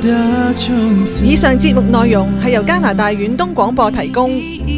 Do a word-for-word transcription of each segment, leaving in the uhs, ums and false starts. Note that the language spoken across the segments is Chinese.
以上節目內容係由加拿大遠東廣播提供。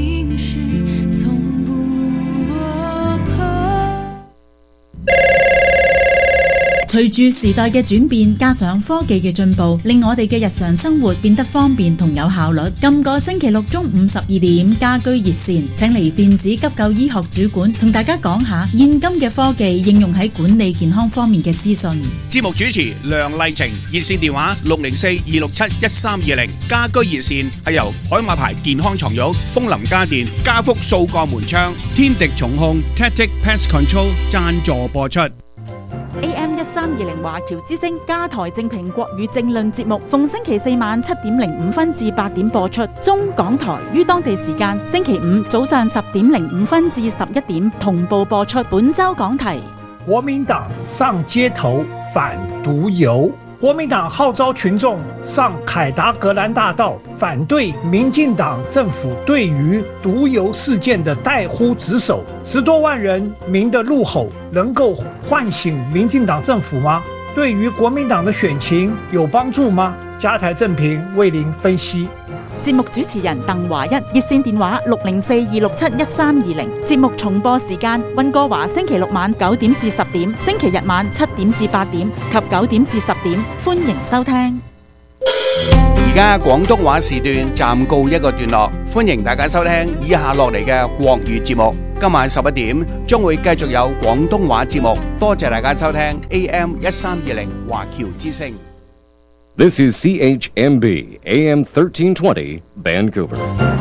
隨住時代嘅轉變，加上科技嘅進步，令我哋嘅日常生活變得方便同有效率。今個星期六中午十二點，家居熱線請嚟電子急救醫學主管同大家講下現今嘅科技應用喺管理健康方面嘅資訊。 節目主持梁麗晴，熱線電話六零四二六七一三二零。家居熱線係由海馬牌健康床褥、楓林家電、家福掃過門窗、天敵重控 Tactic Pest Control 贊助播出。 A M 一三二零華僑之聲加台正評國語政論節目，逢星期四晚七點零五分至八點播出。中港台於當地時間星期五早上十點零五分至十一點同步播出。本周講題： 國民黨上街頭反毒遊。國民黨號召群眾上凱達格蘭大道，反對民進黨政府對於毒油事件的怠忽職守。十多萬人民的怒吼能夠喚醒民進黨政府嗎？對於國民黨的選情有幫助嗎？加台正評為您分析。 節目主持人鄧華一，熱線電話六零四二六七一三二零。節目重播時間：溫哥華星期六晚九點至十點，星期日晚七點至八點及九點至十點。歡迎收聽。 而家廣東話時段暫告一個段落，歡迎大家收聽以下落嚟嘅國語節目。今晚十一點將會繼續有廣東話節目，多謝大家收聽 A M 一三二零華僑之聲。 This is C H M B A M thirteen twenty Vancouver。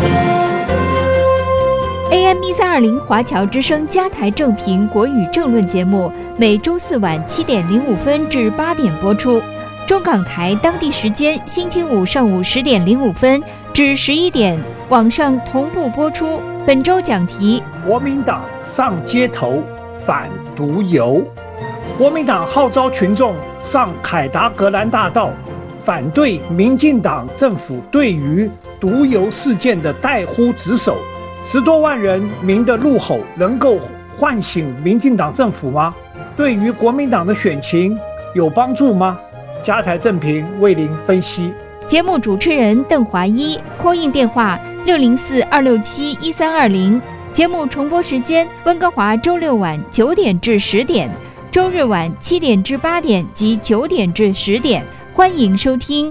A M 一三二零華僑之聲加台正評國語政論節目，每周四晚七點零五分至八點播出。中港台當地時間星期五上午十點零五分至十一點，網上同步播出。本周講題： 國民黨上街頭反毒遊。國民黨號召群眾上凱達格蘭大道，反對民進黨政府對於毒油事件的怠忽職守。十多萬人民的怒吼能夠喚醒民進黨政府嗎？對於國民黨的選情有幫助嗎？加台正評為您分析。 節目主持人鄧華一，call in電話六零四二六七一三二零。節目重播時間：溫哥華周六晚九點至十點，周日晚七點至八點及九點至十點。歡迎收聽。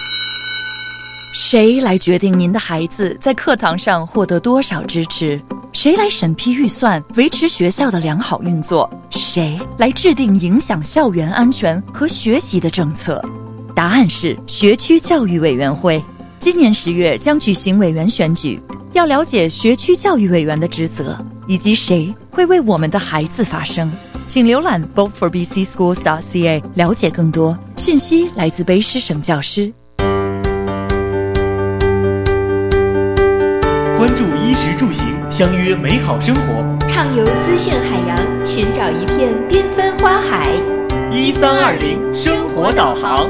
誰來決定您的孩子在課堂上獲得多少支持？誰來審批預算，維持學校的良好運作？誰來制定影響校園安全和學習的政策？答案是學區教育委員會。今年十月將舉行委員選舉，要了解學區教育委員的職責，以及誰會為我們的孩子發聲。請瀏覽 vote for b c schools dot c a 了解更多訊息。來自卑詩省教師。 關注衣食住行，相約美好生活。 暢遊資訊海洋，尋找一片繽紛花海。 一三二零生活導航。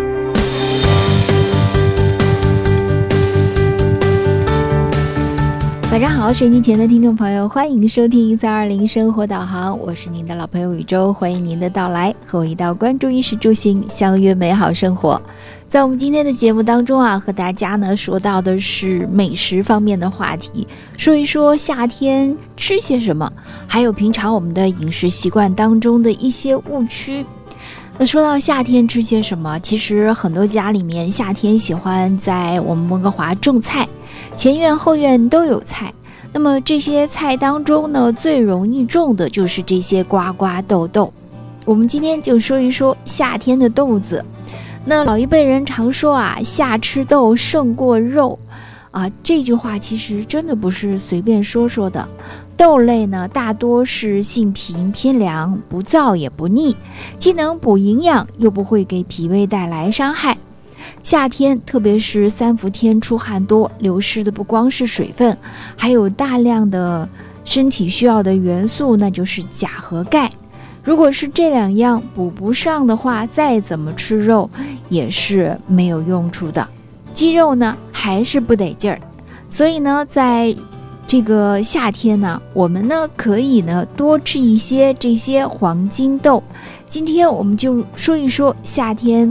晚上好，收音機前的聽眾朋友，歡迎收聽一三二零生活導航，我是您的老朋友宇宙，歡迎您的到來，和我一道關注衣食住行，相約美好生活。在我們今天的節目當中啊，和大家呢說到的是美食方面的話題，說一說夏天吃些什麼，還有平常我們的飲食習慣當中的一些誤區。那說到夏天吃些什麼，其實很多家裡面夏天喜歡在我們溫哥華種菜，前院後院都有菜。那麼這些菜當中呢，最容易種的就是這些瓜瓜豆豆。我們今天就說一說夏天的豆子。那老一輩人常說啊，夏吃豆勝過肉啊，這句話其實真的不是隨便說說的。豆類呢，大多是性平偏涼，不燥也不膩，既能補營養，又不會給脾胃帶來傷害。夏天，特別是三伏天出汗多，流失的不光是水分，還有大量的身體需要的元素，那就是鉀和鈣。如果是這兩樣補不上的話，再怎麼吃肉也是沒有用處的。雞肉呢，還是不得勁兒。所以呢，在這個夏天呢，我們呢可以呢多吃一些這些黃金豆。今天我們就說一說夏天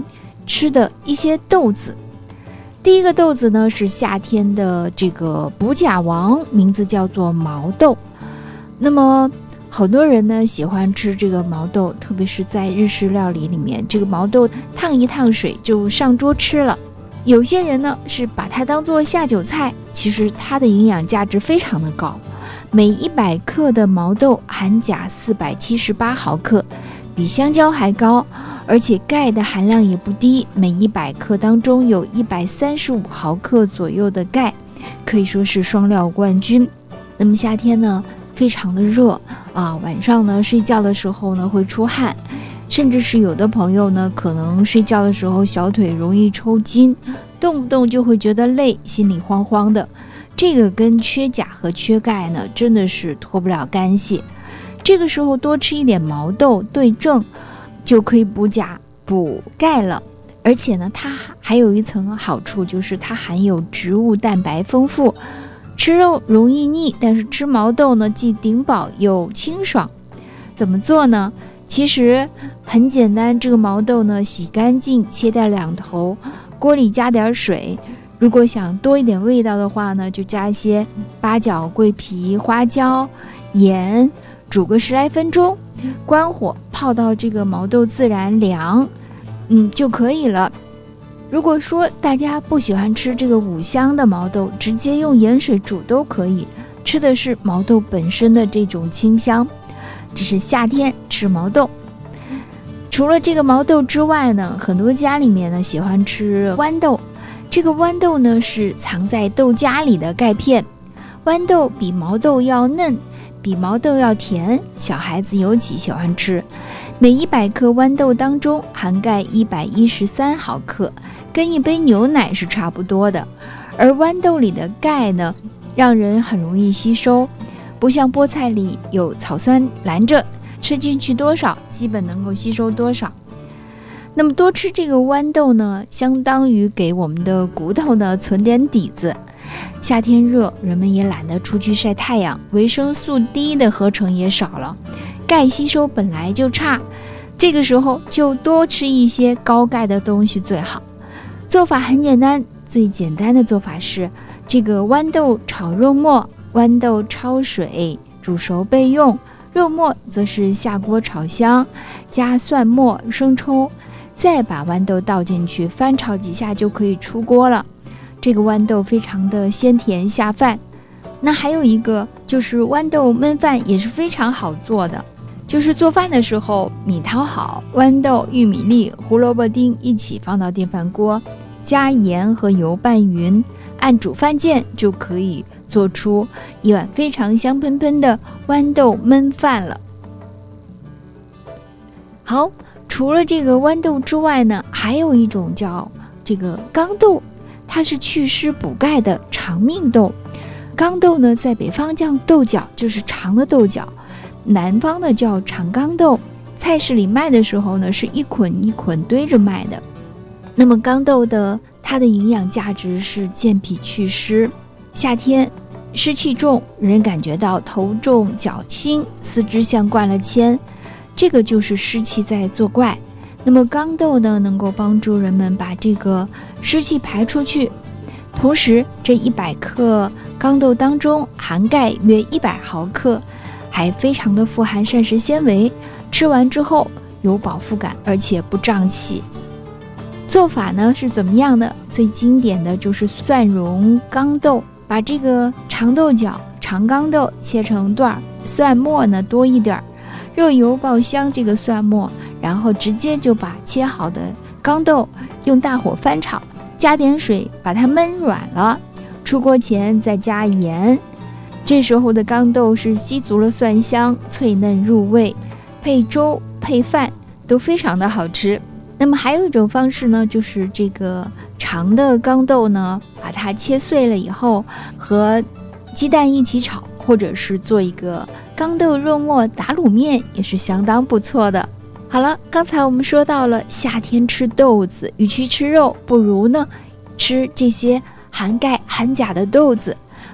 吃的一些豆子。第一个豆子呢是夏天的这个补钾王，名字叫做毛豆。那么很多人呢喜欢吃这个毛豆，特别是在日式料理里面，这个毛豆烫一烫水就上桌吃了。有些人呢是把它当做下酒菜，其实它的营养价值非常的高，每一百克的毛豆含钾四百七十八毫克，比香蕉还高，而且钙的含量也不低，每一百克当中有一百三十五毫克左右的钙，可以说是双料冠军。那么夏天呢非常的热啊，晚上呢睡觉的时候呢会出汗，甚至是有的朋友呢可能睡觉的时候小腿容易抽筋，动不动就会觉得累，心里慌慌的。这个跟缺钾和缺钙呢真的是脱不了干系。这个时候多吃一点毛豆对症，就可以补钾补钙了。而且呢它还有一层好处，就是它含有植物蛋白丰富，吃肉容易腻，但是吃毛豆呢既顶饱又清爽。怎么做呢？其实很简单，这个毛豆呢洗干净，切掉两头，锅里加点水，如果想多一点味道的话呢，就加一些八角、桂皮、花椒、盐，煮个十来分钟，关火泡到这个毛豆自然凉，嗯就可以了。如果说大家不喜欢吃这个五香的毛豆，直接用盐水煮都可以，吃的是毛豆本身的这种清香。这是夏天吃毛豆。除了这个毛豆之外呢，很多家里面呢喜欢吃豌豆。这个豌豆呢是藏在豆荚里的钙片，豌豆比毛豆要嫩，比毛豆要甜，小孩子尤其喜欢吃。每一百克豌豆当中含钙一百一十三毫克，跟一杯牛奶是差不多的。而豌豆里的钙呢，让人很容易吸收，不像菠菜里有草酸拦着，吃进去多少基本能够吸收多少。那么多吃这个豌豆呢，相当于给我们的骨头呢存点底子。夏天热，人们也懒得出去晒太阳，维生素 D 的合成也少了，钙吸收本来就差，这个时候就多吃一些高钙的东西最好。做法很简单，最简单的做法是这个豌豆炒肉末，豌豆焯水煮熟备用，肉末则是下锅炒香，加蒜末、生抽，再把豌豆倒进去，翻炒几下就可以出锅了。这个豌豆非常的鲜甜下饭。那还有一个就是豌豆焖饭也是非常好做的，就是做饭的时候米淘好，豌豆、玉米粒、胡萝卜丁一起放到电饭锅，加盐和油拌匀，按煮饭键就可以做出一碗非常香喷喷的豌豆焖饭了。好，除了这个豌豆之外呢，还有一种叫这个缸豆，它是祛湿补钙的长命豆。缸豆呢在北方叫豆角，就是长的豆角，南方的叫长缸豆，菜市里卖的时候呢是一捆一捆堆着卖的。那么缸豆的它的营养价值是健脾祛湿，夏天湿气重，人感觉到头重脚轻，四肢像灌了铅，这个就是湿气在作怪。那么缸豆呢能够帮助人们把这个湿气排出去，同时这一百克缸豆当中含钙约一百毫克，还非常的富含膳食纤维，吃完之后有饱腹感，而且不胀气。做法呢是怎么样的？最经典的就是蒜蓉缸豆，把这个长豆角、长缸豆切成段，蒜末呢多一点，热油爆香这个蒜末，然后直接就把切好的缸豆用大火翻炒，加点水把它焖软了，出锅前再加盐。这时候的缸豆是吸足了蒜香，脆嫩入味，配粥配饭都非常的好吃。那么还有一种方式呢，就是这个长的缸豆呢，把它切碎了以后和鸡蛋一起炒，或者是做一个缸豆肉末打卤面，也是相当不错的。好了，刚才我们说到了夏天吃豆子，与其吃肉，不如呢吃这些含钙含钾的豆子。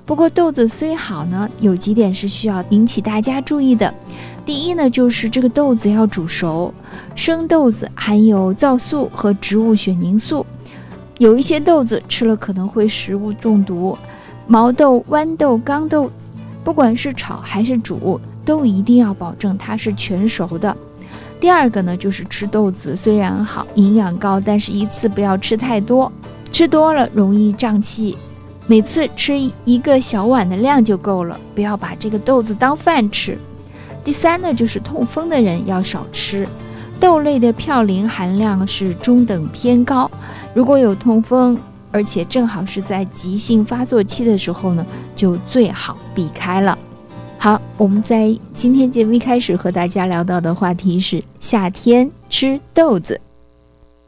不过豆子虽好呢，有几点是需要引起大家注意的。第一呢，就是这个豆子要煮熟，生豆子含有皂素和植物血凝素，有一些豆子吃了可能会食物中毒。毛豆、豌豆、缸豆，不管是炒还是煮，都一定要保证它是全熟的。第二个呢，就是吃豆子虽然好，营养高，但是一次不要吃太多，吃多了容易胀气。每次吃一个小碗的量就够了，不要把这个豆子当饭吃。第三呢，就是痛风的人要少吃，豆类的嘌呤含量是中等偏高，如果有痛风，而且正好是在急性发作期的时候呢，就最好避开了。好，我们在今天节目一开始和大家聊到的话题是夏天吃豆子。